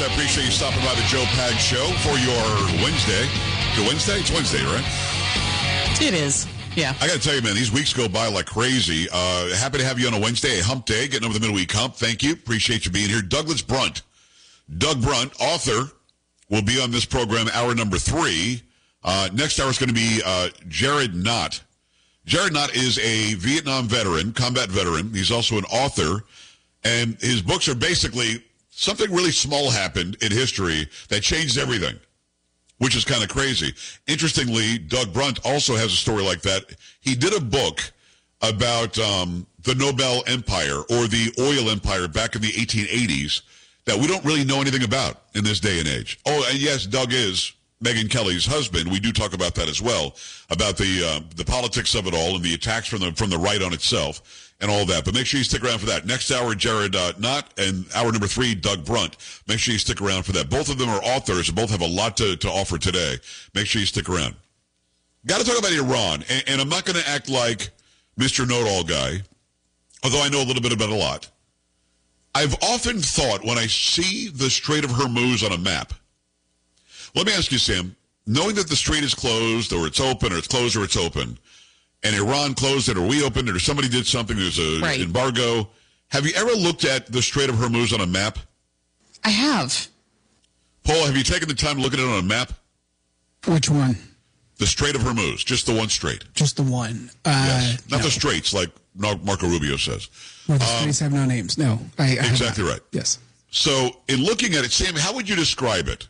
I appreciate you stopping by the Joe Pags Show for your Wednesday. Is it Wednesday? It's Wednesday, right? It is. Yeah. I got to tell you, man, these weeks go by like crazy. Happy to have you on a Wednesday, a hump day, getting over the midweek hump. Thank you. Appreciate you being here. Douglas Brunt. Doug Brunt, author, will be on this program, hour number 3. Next hour is going to be Jared Knott. Jared Knott is a Vietnam veteran, combat veteran. He's also an author, and his books are basically something really small happened in history that changed everything, which is kind of crazy. Interestingly, Doug Brunt also has a story like that. He did a book about the Nobel Empire or the oil empire back in the 1880s that we don't really know anything about in this day and age. Oh, and yes, Doug is Megyn Kelly's husband. We do talk about that as well, about the politics of it all and the attacks from the right on itself and all that. But make sure you stick around for that. Next hour, Jared Knott, and hour number 3, Doug Brunt. Make sure you stick around for that. Both of them are authors and both have a lot to offer today. Make sure you stick around. Got to talk about Iran, and I'm not going to act like Mr. Know-It-All guy, although I know a little bit about a lot. I've often thought when I see the Strait of Hormuz on a map, let me ask you, Sam, knowing that the strait is closed or it's open or it's closed or it's open, and Iran closed it or we opened it or somebody did something, there's an embargo, have you ever looked at the Strait of Hormuz on a map? I have. Paul, have you taken the time to look at it on a map? Which one? The Strait of Hormuz, just the one strait. Just the one. Yes. Not the straits like Marco Rubio says. Well, the straits have no names. No. I exactly right. Yes. So in looking at it, Sam, how would you describe it?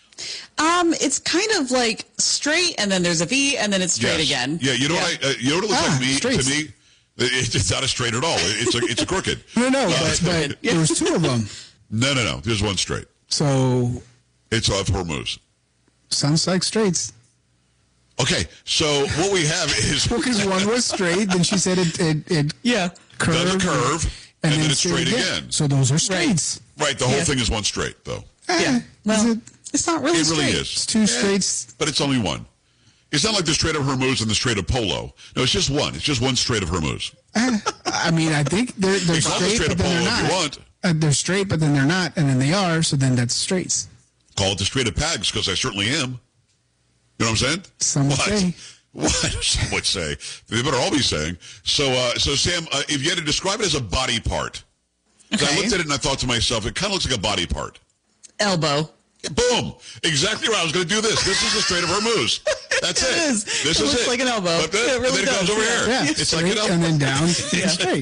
It's kind of like straight, and then there's a V, and then it's straight again. Yeah, you know what it looks like straights. to me? It's not a straight at all. It's a crooked. No, but there was 2 of them. No. There's one straight. So it's off Hormuz. Sounds like straits. Okay, so what we have is because one was straight, then she said it curved, does a curve, and then it's straight again. So those are straights. Right. The whole thing is one straight, though. Yeah. Well, it's not really straight. It really is. It's 2 straights. But it's only one. It's not like the Strait of Hormuz and the Strait of Polo. No, it's just one. It's just one Strait of Hormuz. I mean, I think they're straight, but then they're not. If you want. They're straight, but then they're not, and then they are, so then that's straights. Call it the Strait of Pags, because I certainly am. You know what I'm saying? Some would say. What? Some would say. They better all be saying. So Sam, if you had to describe it as a body part, I looked at it and I thought to myself, it kind of looks like a body part. Elbow. Boom! Exactly right. I was going to do this. This is the Strait of Hormuz. That's it. This is looks like an elbow. But then it goes over here. Yeah, it's like an elbow. And then down, straight.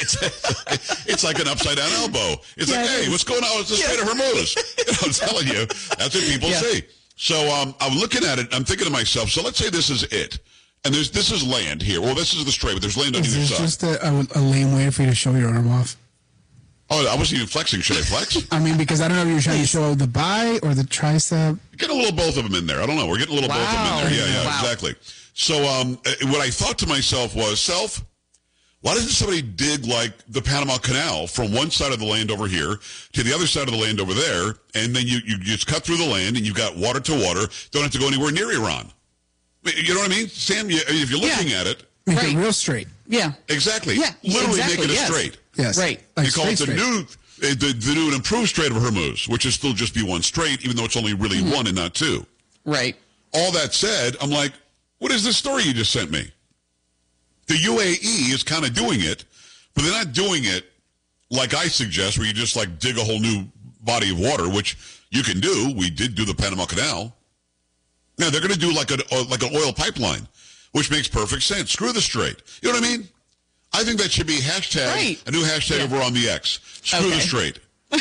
It's like an upside down elbow. It's like, hey, what's going on? It's the Strait of Hormuz. I'm telling you, that's what people see. So I'm looking at it. I'm thinking to myself. So let's say this is it, and this is land here. Well, this is the strait, but there's land on either side. Is this just a lame way for you to show your arm off? Oh, I wasn't even flexing. Should I flex? I mean, because I don't know if you're trying to show the bi or the tricep. Get a little both of them in there. I don't know. We're getting a little both of them in there. Yeah, exactly. So what I thought to myself was, why doesn't somebody dig like the Panama Canal from one side of the land over here to the other side of the land over there, and then you just cut through the land and you've got water to water. Don't have to go anywhere near Iran. You know what I mean, Sam? If you're looking at it, make it real straight. Yeah, exactly. Yeah, literally make it a straight. Yes, right. They call it the new and improved Strait of Hormuz, which is still just be one straight, even though it's only really one and not 2. Right. All that said, I'm like, what is this story you just sent me? The UAE is kind of doing it, but they're not doing it like I suggest, where you just like dig a whole new body of water, which you can do. We did do the Panama Canal. Now they're going to do like an oil pipeline, which makes perfect sense. Screw the strait. You know what I mean? I think that should be a new hashtag over on the X. Screw the strait.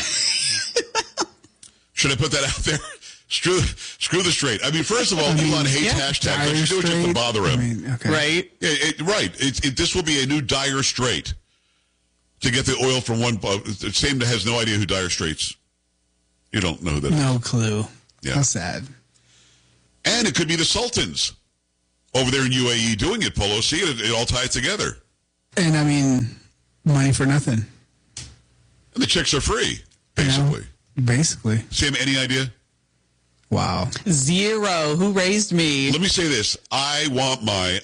Should I put that out there? Screw the strait. I mean, first of all, Elon hates hashtags. I should do it just to bother him. Right? Right. This will be a new Dire Strait to get the oil from one. Sam has no idea who Dire Straits. You don't know who that is. No clue. Yeah. How sad. And it could be the Sultans over there in UAE doing it, Polo. See, it all ties together. And I mean, money for nothing. And the chicks are free, basically. Basically. Sam, any idea? Wow. 0. Who raised me? Let me say this. I want my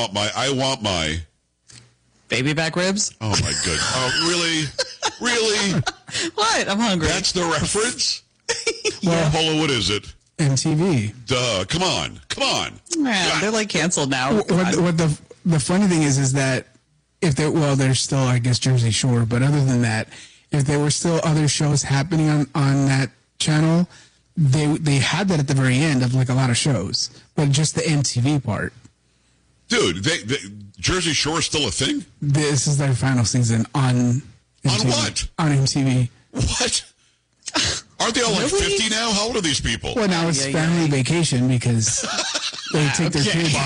baby back ribs. Oh my goodness. Oh, really? Really? What? I'm hungry. That's the reference? Yeah. Polo, what is it? MTV. Duh. Come on. Yeah, they're like canceled now. What the funny thing is that if there's still, I guess, Jersey Shore, but other than that, if there were still other shows happening on that channel, they had that at the very end of like a lot of shows, but just the MTV part. Dude, Jersey Shore is still a thing? This is their final season on MTV. On what? On MTV. What? Aren't they all like 50 now? How old are these people? Well, now it's family vacation because they take their kids.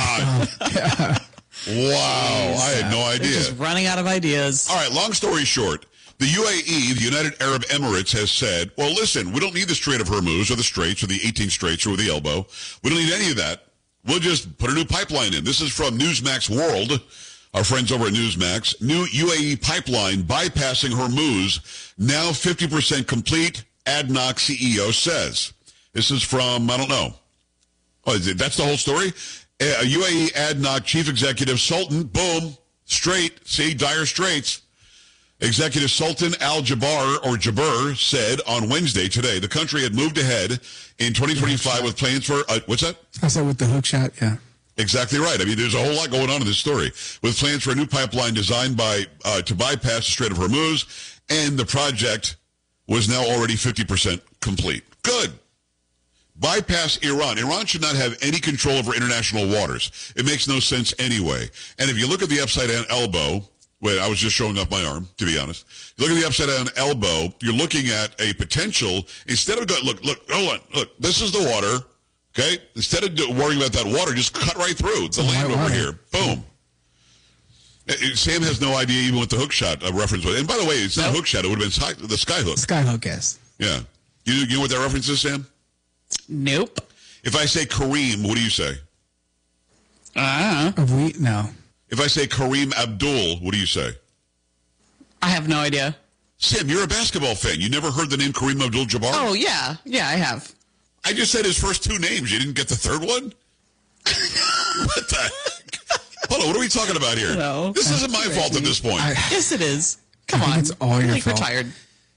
Wow, I had no idea. They're just running out of ideas. All right, long story short, the UAE, the United Arab Emirates, has said, well, listen, we don't need the Strait of Hormuz or the Straits or the 18 Straits or the Elbow. We don't need any of that. We'll just put a new pipeline in. This is from Newsmax World, our friends over at Newsmax. New UAE pipeline bypassing Hormuz, now 50% complete, ADNOC CEO says. This is from, I don't know. Oh, that's the whole story? UAE ADNOC Chief Executive Sultan, boom, straight, see, dire straits. Executive Sultan Al Jaber said on Wednesday today the country had moved ahead in 2025 with plans for, what's that? I said with the hook shot, yeah. Exactly right. I mean, there's a whole lot going on in this story. With plans for a new pipeline designed to bypass the Strait of Hormuz, and the project was now already 50% complete. Good. Bypass Iran. Iran should not have any control over international waters. It makes no sense anyway. And if you look at the upside-down elbow, wait, I was just showing off my arm, to be honest. You look at the upside-down elbow, you're looking at a potential, instead of going, look, hold on, look, this is the water, okay? Instead of worrying about that water, just cut right through the land over here. Boom. Sam has no idea even what the hook shot reference was. And by the way, it's not hook shot, it would have been the sky hook. Sky hook, yes. Yeah. You know what that reference is, Sam? Nope. If I say Kareem, what do you say? No. If I say Kareem Abdul, what do you say? I have no idea. Sam, you're a basketball fan. You never heard the name Kareem Abdul-Jabbar? Oh, yeah. Yeah, I have. I just said his first two names. You didn't get the third one? What the heck? Hold on, what are we talking about here? No. This isn't my fault at this point. Yes, it is. Come on. It's all your fault. We're tired.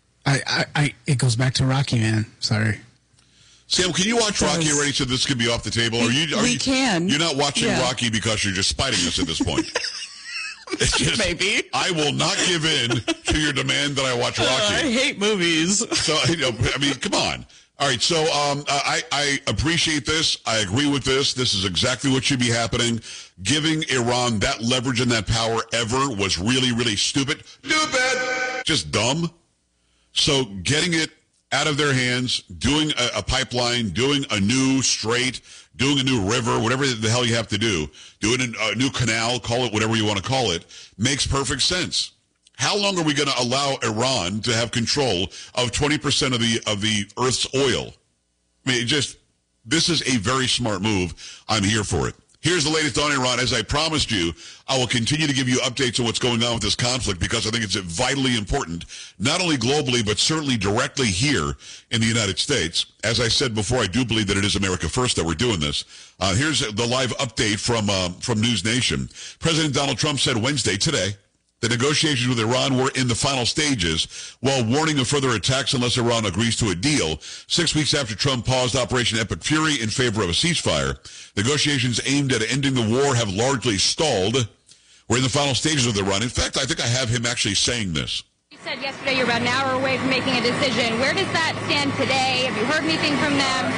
It goes back to Rocky, man. Sorry. Sam, can you watch Rocky already so this could be off the table? We can. You're not watching Rocky because you're just spiting us at this point. It's just, maybe. I will not give in to your demand that I watch Rocky. I hate movies. So, I mean, come on. All right, so I appreciate this. I agree with this. This is exactly what should be happening. Giving Iran that leverage and that power ever was really, really stupid. Stupid! Just dumb. So getting it out of their hands, doing a pipeline, doing a new strait, doing a new river, whatever the hell you have to do, doing a new canal, call it whatever you want to call it, makes perfect sense. How long are we going to allow Iran to have control of 20% of the Earth's oil? I mean, this is a very smart move. I'm here for it. Here's the latest on Iran. As I promised you, I will continue to give you updates on what's going on with this conflict because I think it's vitally important, not only globally, but certainly directly here in the United States. As I said before, I do believe that it is America first that we're doing this. Here's the live update from News Nation. President Donald Trump said Wednesday, today, the negotiations with Iran were in the final stages, while warning of further attacks unless Iran agrees to a deal. 6 weeks after Trump paused Operation Epic Fury in favor of a ceasefire, negotiations aimed at ending the war have largely stalled. We're in the final stages with Iran. In fact, I think I have him actually saying this. You said yesterday you're about an hour away from making a decision. Where does that stand today? Have you heard anything from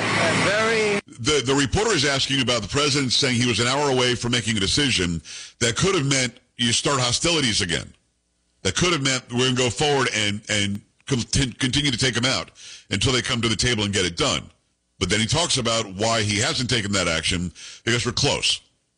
them? The reporter is asking about the president saying he was an hour away from making a decision that could have meant you start hostilities again. That could have meant we're going to go forward and continue to take them out until they come to the table and get it done. But then he talks about why he hasn't taken that action because we're close.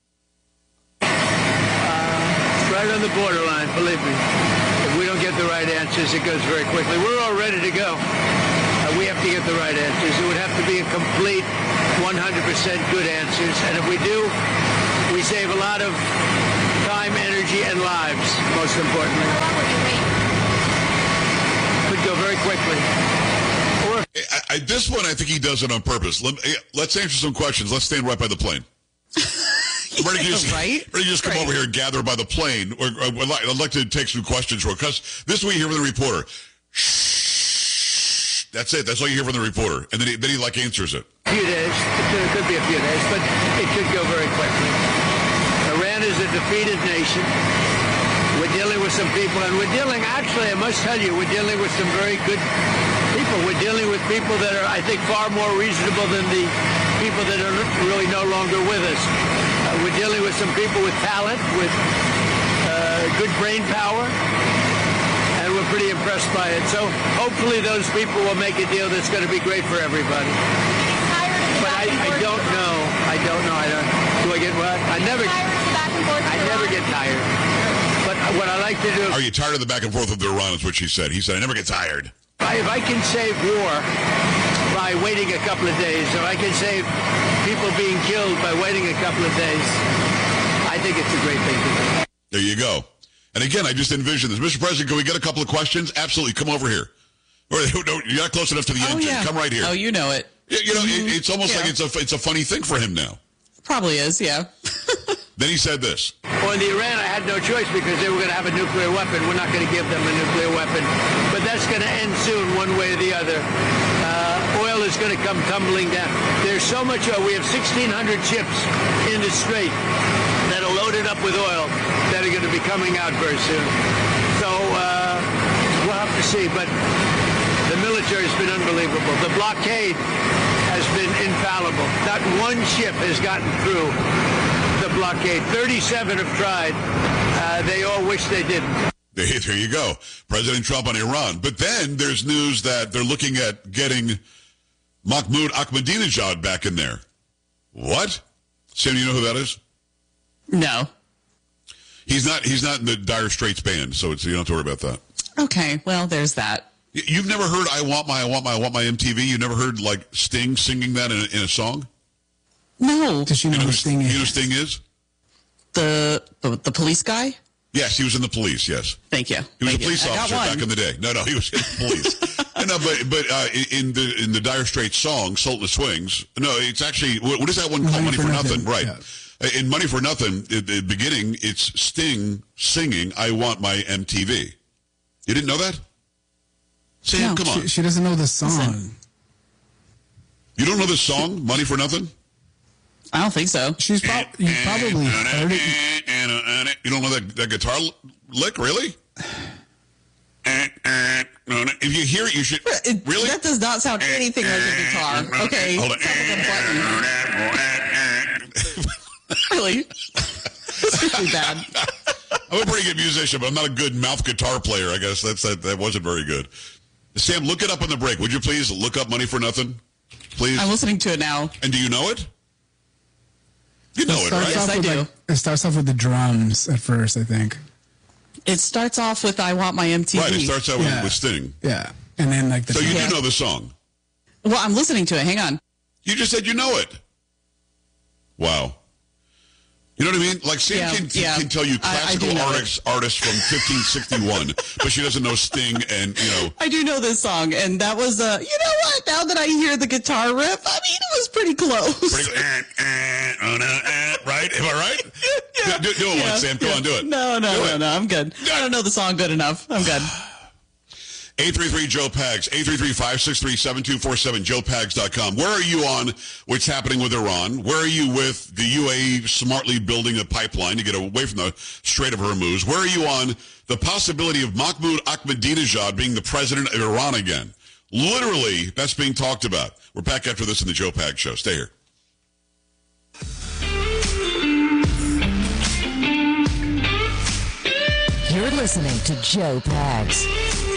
Right on the borderline, believe me. If we don't get the right answers, it goes very quickly. We're all ready to go. We have to get the right answers. It would have to be a complete 100% good answers. And if we do, we save a lot of time, energy, and lives, most importantly. How long will you wait? Could go very quickly. At this one, I think he does it on purpose. Let's answer some questions. Let's stand right by the plane. Ready to just come over here and gather by the plane. I'd like to take some questions because this week here with the reporter. Shh. That's it. That's all you hear from the reporter. And then he answers it. A few days. It could be a few days, but it could go very quickly. Iran is a defeated nation. We're dealing with some people, and actually, I must tell you, we're dealing with some very good people. We're dealing with people that are, I think, far more reasonable than the people that are really no longer with us. We're dealing with some people with talent, with good brain power, and we're pretty impressed by it. So hopefully those people will make a deal that's going to be great for everybody. But I don't know. Do I get what? I never get tired. But what I like to do... Are you tired of the back and forth with Iran is what she said. He said, I never get tired. If I can save war by waiting a couple of days, or I can save people being killed by waiting a couple of days, I think it's a great thing to do. There you go. And again, I just envision this. Mr. President, can we get a couple of questions? Absolutely. Come over here. Or, no, you're not close enough to the engine. Yeah. Come right here. Oh, you know it. You know, it's almost like it's a funny thing for him now. Probably is, yeah. Then he said this. Well, in the Iran, I had no choice because they were going to have a nuclear weapon. We're not going to give them a nuclear weapon. But that's going to end soon, one way or the other. Oil is going to come tumbling down. There's so much oil. We have 1,600 ships in the strait that are loaded up with oil that are going to be coming out very soon. So we'll have to see. But the military has been unbelievable. The blockade has been infallible. Not one ship has gotten through the blockade. 37 have tried. They all wish they didn't. There you go. President Trump on Iran. But then there's news that they're looking at getting Mahmoud Ahmadinejad back in there. What? Sam, you know who that is? No. He's not in the Dire Straits band, so you don't have to worry about that. Okay, well, there's that. You've never heard I want my MTV? You never heard like Sting singing that in a song? No. Does she know who Sting is? You know who Sting is? The police guy? Yes, he was in the police, yes. Thank you. He was a police officer back in the day. No, he was in the police. No, but in the Dire Straits song, Sultan of Swings, no, it's actually, what is that one called? Money for Nothing, right. Yeah. In Money for Nothing, at the beginning, it's Sting singing, I Want My MTV. You didn't know that? Sam, come on. She doesn't know the song. Listen. You don't know this song, Money for Nothing? I don't think so. You probably heard it. You don't know that guitar lick, really? If you hear it, you should. Really? That does not sound anything like a guitar. Okay. Hold on. Really? It's really bad. I'm a pretty good musician, but I'm not a good mouth guitar player. I guess that wasn't very good. Sam, look it up on the break. Would you please look up Money for Nothing? Please. I'm listening to it now. And do you know it? You know it, right? Yes, I do. It starts off with the drums at first, I think. It starts off with I Want My MTV. Right, it starts out with Sting. Yeah. And then like the So you do know the song? Well, I'm listening to it. Hang on. You just said you know it. Wow. You know what I mean? Like Sam can tell you classical artists from 1561, but she doesn't know Sting and, you know. I do know this song, and that was, you know what? Now that I hear the guitar riff, I mean, it was pretty close. Right? Am I right? Yeah. Do it once, Sam. Come on, do it. No, I'm good. I don't know the song good enough. I'm good. 833-JOE-PAGS, 833-563-7247, joepags.com. Where are you on what's happening with Iran? Where are you with the UAE smartly building a pipeline to get away from the Strait of Hormuz? Where are you on the possibility of Mahmoud Ahmadinejad being the president of Iran again? Literally, that's being talked about. We're back after this in the Joe Pags Show. Stay here. You're listening to Joe Pags.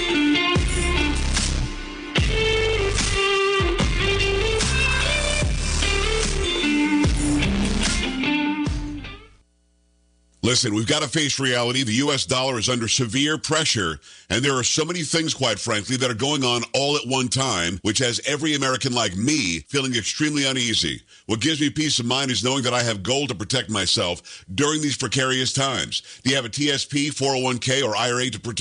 Listen, we've got to face reality. The U.S. dollar is under severe pressure, and there are so many things, quite frankly, that are going on all at one time, which has every American like me feeling extremely uneasy. What gives me peace of mind is knowing that I have gold to protect myself during these precarious times. Do you have a TSP, 401k, or IRA to protect?